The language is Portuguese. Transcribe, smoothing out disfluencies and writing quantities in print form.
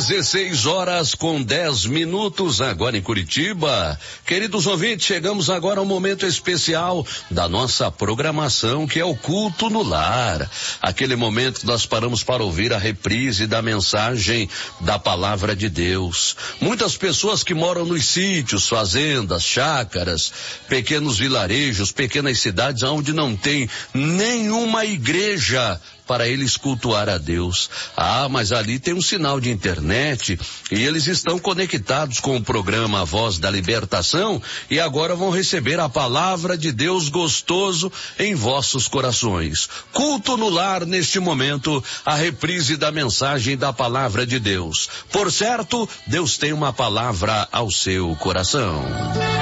16h10 agora em Curitiba. Queridos ouvintes, chegamos agora ao momento especial da nossa programação, que é o Culto no Lar. Aquele momento que nós paramos para ouvir a reprise da mensagem da Palavra de Deus. Muitas pessoas que moram nos sítios, fazendas, chácaras, pequenos vilarejos, pequenas cidades onde não tem nenhuma igreja para eles cultuar a Deus. Mas ali tem um sinal de internet e eles estão conectados com o programa A Voz da Libertação e agora vão receber a palavra de Deus gostoso em vossos corações. Culto no Lar, neste momento, a reprise da mensagem da palavra de Deus. Por certo, Deus tem uma palavra ao seu coração.